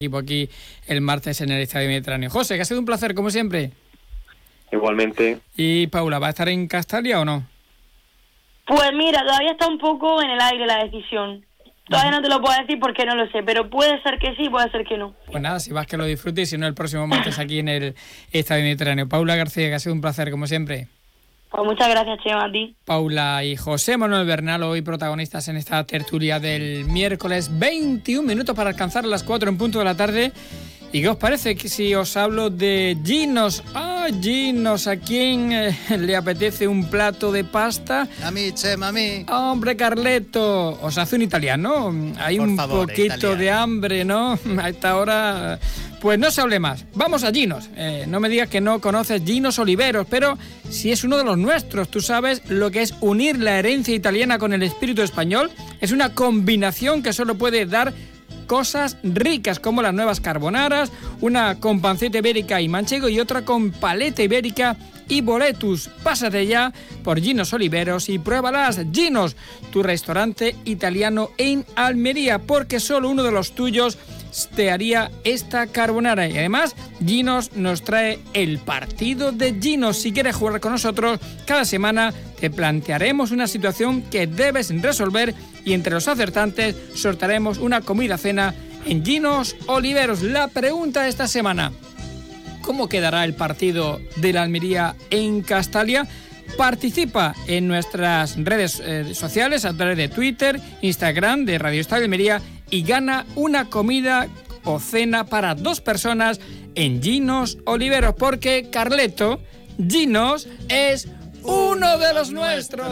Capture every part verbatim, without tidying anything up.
Equipo aquí el martes en el Estadio Mediterráneo. José, que ha sido un placer, como siempre. Igualmente. ¿Y Paula, va a estar en Castalia o no? Pues mira, todavía está un poco en el aire la decisión. Todavía no te lo puedo decir porque no lo sé, pero puede ser que sí, puede ser que no. Pues nada, si vas que lo disfrutes, si no el próximo martes aquí en el Estadio Mediterráneo. Paula García, que ha sido un placer, como siempre. Pues muchas gracias, Chema, a ti. Paula y José Manuel Bernal, hoy protagonistas en esta tertulia del miércoles. veintiún minutos para alcanzar las cuatro en punto de la tarde. ¿Y qué os parece que si os hablo de Ginos? Ah, Ginos, ¿a quién eh, le apetece un plato de pasta? A mí, Chema, a mí. Hombre, Carleto, os hace un italiano. Hay Por un favor, poquito italiano. de hambre, ¿no? A esta hora... Pues no se hable más. Vamos a Ginos. Eh, no me digas que no conoces Ginos Oliveros, pero si es uno de los nuestros. Tú sabes lo que es unir la herencia italiana con el espíritu español. Es una combinación que solo puede dar cosas ricas, como las nuevas carbonaras, una con panceta ibérica y manchego y otra con paleta ibérica y boletus. Pásate ya por Ginos Oliveros y pruébalas. Ginos, tu restaurante italiano en Almería, porque solo uno de los tuyos te haría esta carbonara. Y además, Ginos nos trae el partido de Ginos. Si quieres jugar con nosotros, cada semana te plantearemos una situación que debes resolver y entre los acertantes sortearemos una comida cena en Ginos Oliveros. La pregunta de esta semana: ¿cómo quedará el partido de la Almería en Castalia? Participa en nuestras redes eh, sociales a través de Twitter, Instagram de Radio Estadio Almería y gana una comida o cena para dos personas en Ginos Oliveros, porque Carleto, Ginos es uno de los nuestros.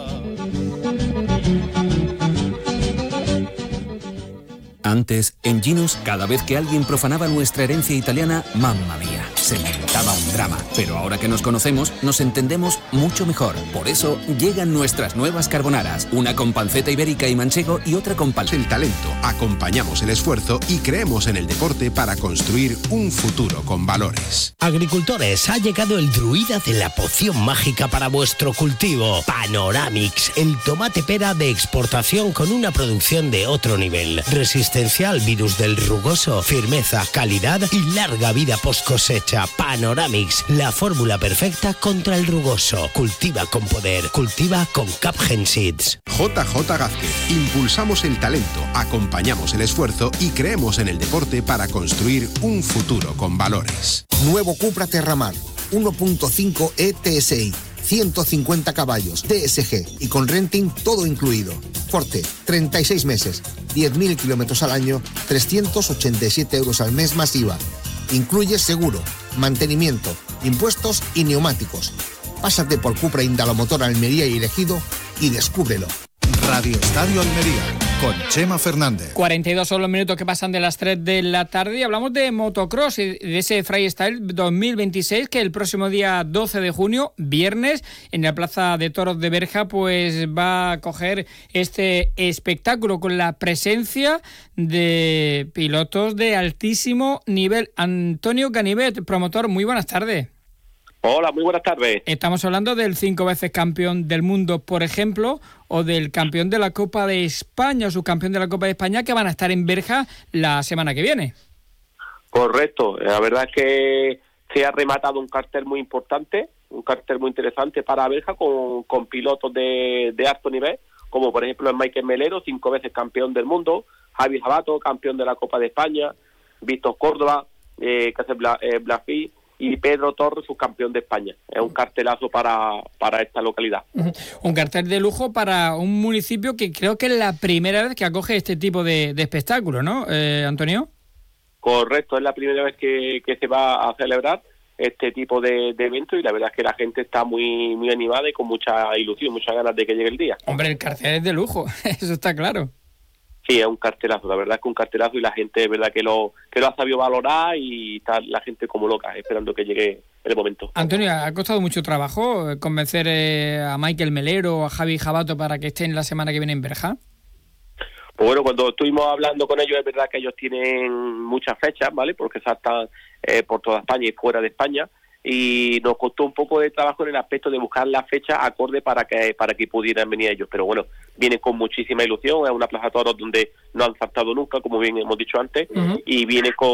Antes, en Ginos, cada vez que alguien profanaba nuestra herencia italiana, mamma mía, se montaba un drama. Pero ahora que nos conocemos, nos entendemos mucho mejor. Por eso, llegan nuestras nuevas carbonaras, una con panceta ibérica y manchego y otra con paleta. El talento, acompañamos el esfuerzo y creemos en el deporte para construir un futuro con valores. Agricultores, ha llegado el druida de la poción mágica para vuestro cultivo. Panoramix, el tomate pera de exportación con una producción de otro nivel. Resistencia al virus del rugoso, firmeza, calidad y larga vida post cosecha. Panoramix, la fórmula perfecta contra el rugoso. Cultiva con poder, cultiva con Capgen Seeds. J J Gázquez, impulsamos el talento, acompañamos el esfuerzo y creemos en el deporte para construir un futuro con valores. Nuevo Cupra Terramar, uno punto cinco E T S I, ciento cincuenta caballos, D S G y con renting todo incluido. Forte, treinta y seis meses, diez mil kilómetros al año, trescientos ochenta y siete euros al mes más I V A. Incluye seguro, mantenimiento, impuestos y neumáticos. Pásate por Cupra Indalomotor Almería y Ejido y descúbrelo. Radio Estadio Almería, con Chema Fernández. cuarenta y dos son los minutos que pasan de las tres de la tarde y hablamos de motocross y de ese Freestyle dos mil veintiséis que el próximo día doce de junio, viernes, en la Plaza de Toros de Berja, pues va a coger este espectáculo con la presencia de pilotos de altísimo nivel. Antonio Ganivet, promotor, muy buenas tardes. Hola, muy buenas tardes. Estamos hablando del cinco veces campeón del mundo, por ejemplo, o del campeón de la Copa de España, o subcampeón de la Copa de España, que van a estar en Berja la semana que viene. Correcto, la verdad es que se ha rematado un cartel muy importante, un cartel muy interesante para Berja con, con pilotos de, de alto nivel, como por ejemplo el Michael Melero, cinco veces campeón del mundo, Javi Jabato, campeón de la Copa de España, Víctor Córdoba, eh, que hace Bla, eh, Blasfi, y Pedro Torres, subcampeón de España. Es un cartelazo para, para esta localidad. Uh-huh. Un cartel de lujo para un municipio que creo que es la primera vez que acoge este tipo de, de espectáculo, ¿no, eh, Antonio? Correcto, es la primera vez que, que se va a celebrar este tipo de, de eventos y la verdad es que la gente está muy, muy animada y con mucha ilusión, muchas ganas de que llegue el día. Hombre, el cartel es de lujo, eso está claro. Sí, es un cartelazo, la verdad es que un cartelazo y la gente es verdad que lo que lo ha sabido valorar y está la gente como loca esperando que llegue el momento. Antonio, ¿ha costado mucho trabajo convencer eh, a Michael Melero o a Javi Jabato para que estén la semana que viene en Berja? Pues bueno, cuando estuvimos hablando con ellos es verdad que ellos tienen muchas fechas, ¿vale? Porque saltan eh, por toda España y fuera de España. y nos costó un poco de trabajo en el aspecto de buscar la fecha acorde para que para que pudieran venir ellos, pero bueno, vienen con muchísima ilusión, es una plaza de toros donde no han faltado nunca, como bien hemos dicho antes, uh-huh. y viene con